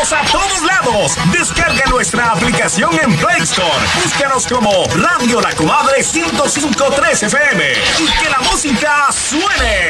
Escúchanos a todos lados. Descarga nuestra aplicación en Play Store. Búscanos como Radio La Comadre 105.3 FM y que la música suene.